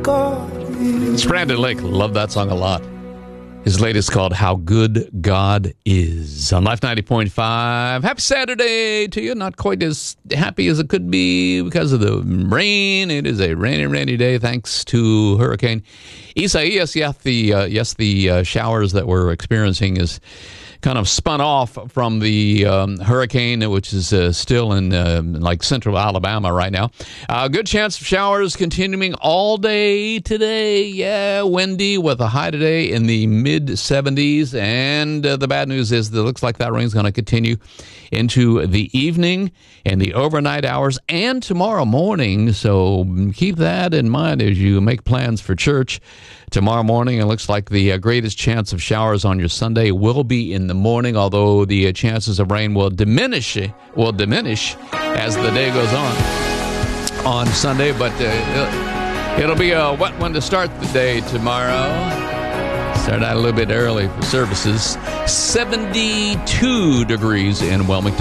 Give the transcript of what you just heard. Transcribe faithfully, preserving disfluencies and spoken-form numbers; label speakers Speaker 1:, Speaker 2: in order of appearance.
Speaker 1: God is.
Speaker 2: It's Brandon Lake. Love that song a lot. His latest called How Good God Is on Life ninety point five. Happy Saturday to you. Not quite as happy as it could be because of the rain. It is a rainy, rainy day thanks to Hurricane Isaias. Yes, the, uh, yes, the uh, showers that we're experiencing is kind of spun off from the um, hurricane, which is uh, still in uh, like central Alabama right now. Uh, good chance of showers continuing all day today. Yeah, windy with a high today in the mid seventies. And uh, the bad news is that it looks like that rain's going to continue into the evening and the overnight hours and tomorrow morning. So keep that in mind as you make plans for church tomorrow morning. It looks like the uh, greatest chance of showers on your Sunday will be in the morning, although the uh, chances of rain will diminish will diminish as the day goes on on Sunday. But uh, it'll be a wet one to start the day tomorrow. Start out a little bit early for services. seventy-two degrees in Wilmington.